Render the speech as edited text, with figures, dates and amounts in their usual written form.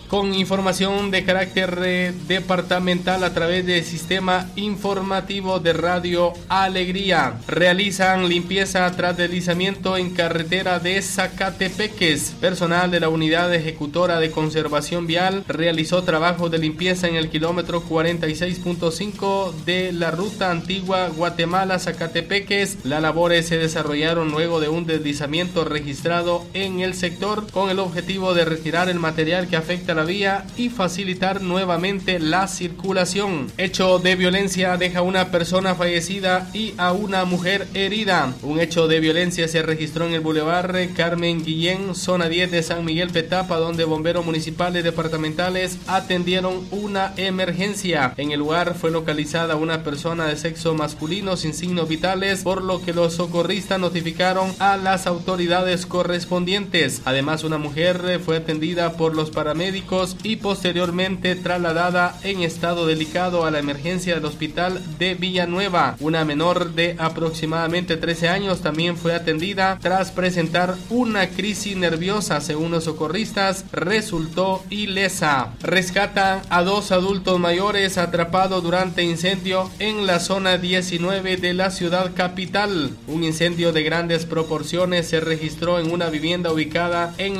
Con información de carácter departamental a través del sistema informativo de Radio Alegría. Realizan limpieza tras deslizamiento en carretera de Zacatepeques. Personal de la Unidad Ejecutora de Conservación Vial realizó trabajo de limpieza en el kilómetro 46.5 de la ruta antigua Guatemala-Zacatepeques. Las labores se desarrollaron luego de un deslizamiento registrado en el sector con el objetivo de retirar el material que afecta la vía y facilitar nuevamente la circulación. Hecho de violencia deja una persona fallecida y a una mujer herida. Un hecho de violencia se registró en el Boulevard Carmen Guillén, zona 10 de San Miguel Petapa, donde bomberos municipales departamentales atendieron una emergencia. En el lugar fue localizada una persona de sexo masculino sin signos vitales, por lo que los socorristas notificaron a las autoridades correspondientes. Además, una mujer fue atendida por los paramédicos y posteriormente trasladada en estado delicado a la emergencia del hospital de Villanueva. Una menor de aproximadamente 13 años también fue atendida tras presentar una crisis nerviosa. Según los socorristas, resultó ilesa. Rescatan a 2 adultos mayores atrapados durante incendio en la zona 19 de la ciudad capital. Un incendio de grandes proporciones se registró en una vivienda ubicada en